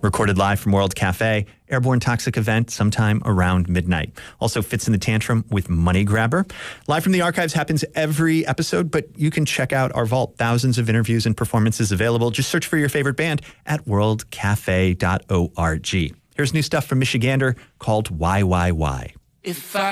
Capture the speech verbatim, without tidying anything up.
Recorded live from World Cafe, Airborne Toxic event sometime around midnight. Also Fits in the Tantrum with Money Grabber. Live from the Archives happens every episode, but you can check out our vault. Thousands of interviews and performances available. Just search for your favorite band at world cafe dot org. Here's new stuff from Michigander called Why, Why, Why. If I